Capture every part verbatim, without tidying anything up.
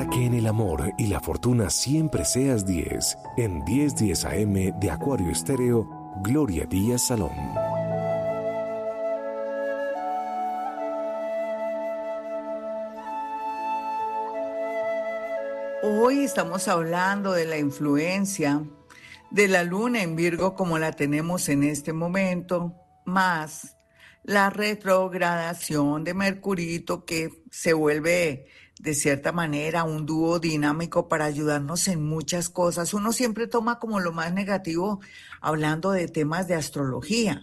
que en el amor y la fortuna siempre seas diez. En diez diez A M de Acuario Estéreo, Gloria Díaz Salón. Hoy estamos hablando de la influencia de la luna en Virgo como la tenemos en este momento, más la retrogradación de Mercurito que se vuelve de cierta manera un dúo dinámico para ayudarnos en muchas cosas. Uno siempre toma como lo más negativo hablando de temas de astrología.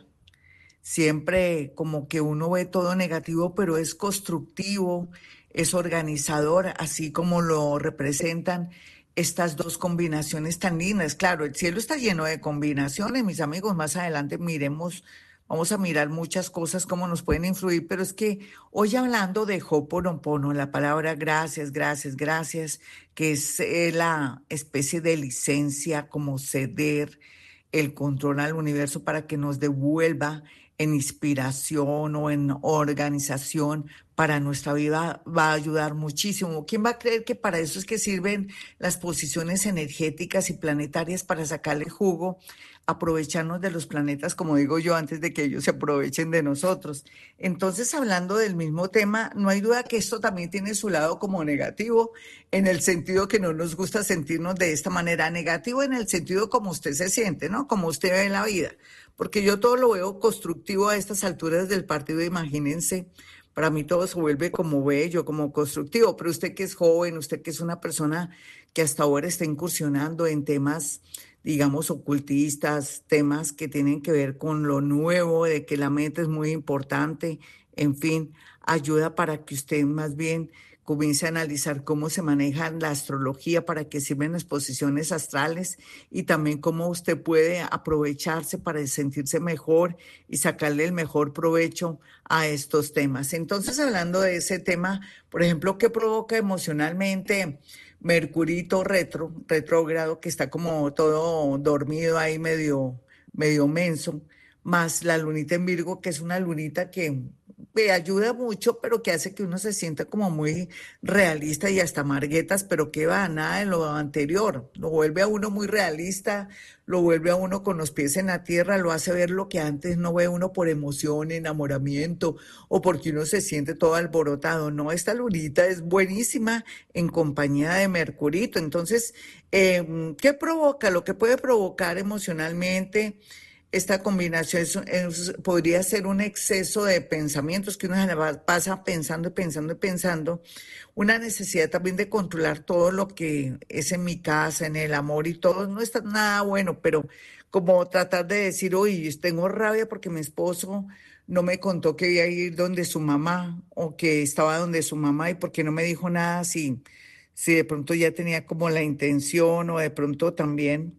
Siempre como que uno ve todo negativo, pero es constructivo, es organizador, así como lo representan estas dos combinaciones tan lindas. Claro, el cielo está lleno de combinaciones, mis amigos. Más adelante miremos, vamos a mirar muchas cosas, cómo nos pueden influir, pero es que hoy hablando de Ho'oponopono, la palabra gracias, gracias, gracias, que es eh, la especie de licencia, como ceder el control al universo para que nos devuelva en inspiración o en organización para nuestra vida, va a ayudar muchísimo. ¿Quién va a creer que para eso es que sirven las posiciones energéticas y planetarias, para sacarle jugo, aprovecharnos de los planetas, como digo yo, antes de que ellos se aprovechen de nosotros? Entonces, hablando del mismo tema, no hay duda que esto también tiene su lado como negativo, en el sentido que no nos gusta sentirnos de esta manera. Negativo en el sentido como usted se siente, ¿no? Como usted ve la vida. Porque yo todo lo veo constructivo a estas alturas del partido, imagínense. Para mí todo se vuelve como bello, como constructivo, pero usted que es joven, usted que es una persona que hasta ahora está incursionando en temas, digamos, ocultistas, temas que tienen que ver con lo nuevo, de que la mente es muy importante, en fin, ayuda para que usted más bien comience a analizar cómo se maneja la astrología, para qué sirven las posiciones astrales y también cómo usted puede aprovecharse para sentirse mejor y sacarle el mejor provecho a estos temas. Entonces, hablando de ese tema, por ejemplo, ¿qué provoca emocionalmente Mercurito retro, retrógrado, que está como todo dormido ahí, medio, medio menso, más la lunita en Virgo, que es una lunita que me ayuda mucho, pero que hace que uno se sienta como muy realista y hasta marguetas, pero que va, nada de lo anterior, lo vuelve a uno muy realista, lo vuelve a uno con los pies en la tierra, lo hace ver lo que antes no ve uno por emoción, enamoramiento, o porque uno se siente todo alborotado. No, esta lunita es buenísima en compañía de Mercurito. Entonces, eh, ¿qué provoca? Lo que puede provocar emocionalmente esta combinación es, es, podría ser un exceso de pensamientos, que uno se la pasa pensando y pensando y pensando, una necesidad también de controlar todo lo que es en mi casa, en el amor y todo. No está nada bueno, pero como tratar de decir, oye, tengo rabia porque mi esposo no me contó que iba a ir donde su mamá, o que estaba donde su mamá, y por qué no me dijo nada, si, si de pronto ya tenía como la intención, o de pronto también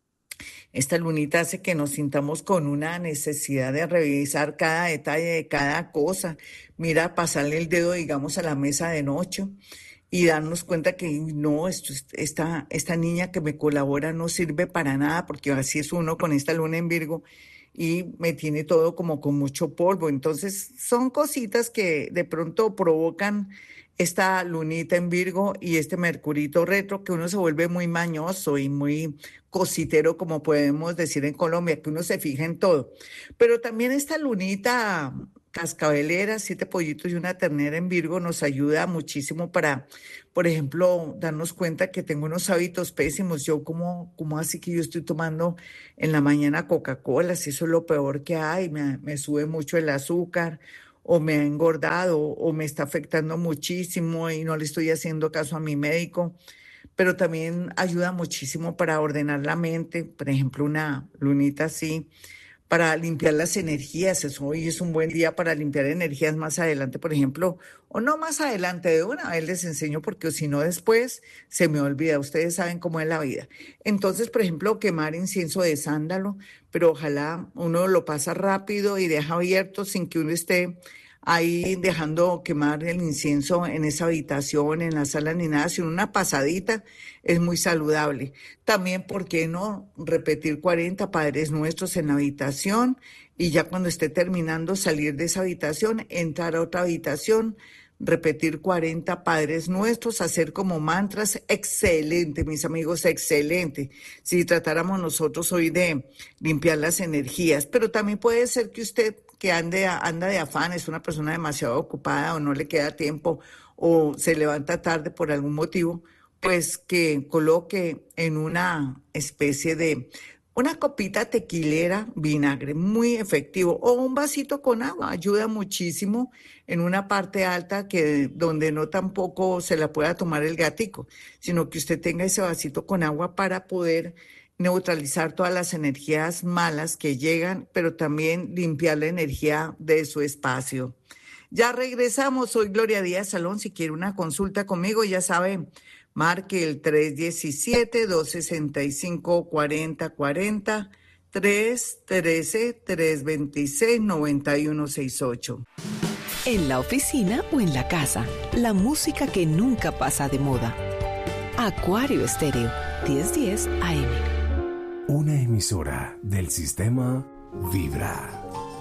esta lunita hace que nos sintamos con una necesidad de revisar cada detalle de cada cosa. Mira, pasarle el dedo, digamos, a la mesa de noche y darnos cuenta que no, esto, esta, esta niña que me colabora no sirve para nada, porque así es uno con esta luna en Virgo y me tiene todo como con mucho polvo. Entonces, son cositas que de pronto provocan esta lunita en Virgo y este Mercurito retro, que uno se vuelve muy mañoso y muy cositero, como podemos decir en Colombia, que uno se fija en todo. Pero también esta lunita cascabelera, siete pollitos y una ternera en Virgo, nos ayuda muchísimo para, por ejemplo, darnos cuenta que tengo unos hábitos pésimos. Yo, como, como así que yo estoy tomando en la mañana Coca-Cola, si eso es lo peor que hay, me, me sube mucho el azúcar, o me ha engordado, o me está afectando muchísimo y no le estoy haciendo caso a mi médico. Pero también ayuda muchísimo para ordenar la mente, por ejemplo, una lunita así, para limpiar las energías. Eso hoy es un buen día para limpiar energías. Más adelante, por ejemplo, o no más adelante, de una vez les enseño, porque si no después se me olvida. Ustedes saben cómo es la vida. Entonces, por ejemplo, quemar incienso de sándalo, pero ojalá uno lo pasa rápido y deja abierto sin que uno esté ahí dejando quemar el incienso en esa habitación, en la sala, ni nada, sino una pasadita es muy saludable. También, ¿por qué no repetir cuarenta Padres Nuestros en la habitación? Y ya cuando esté terminando, salir de esa habitación, entrar a otra habitación, repetir cuarenta Padres Nuestros, hacer como mantras. Excelente, mis amigos, excelente. Si tratáramos nosotros hoy de limpiar las energías, pero también puede ser que usted que ande, anda de afán, es una persona demasiado ocupada o no le queda tiempo o se levanta tarde por algún motivo, pues que coloque en una especie de una copita tequilera, vinagre, muy efectivo, o un vasito con agua, ayuda muchísimo en una parte alta que donde no tampoco se la pueda tomar el gatico, sino que usted tenga ese vasito con agua para poder neutralizar todas las energías malas que llegan, pero también limpiar la energía de su espacio. Ya regresamos, soy Gloria Díaz Salón, si quiere una consulta conmigo, ya sabe, marque el tres uno siete, dos seis cinco, cuatro cero cuatro cero, tres uno tres, tres dos seis, nueve uno seis ocho. En la oficina o en la casa, la música que nunca pasa de moda. Acuario Estéreo, diez diez A M. Una emisora del sistema Vibra.